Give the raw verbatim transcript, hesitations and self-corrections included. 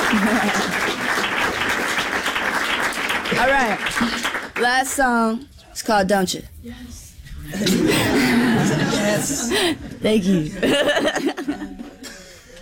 All right. Last song. It's called Don't You? Yes. Yes. Thank you.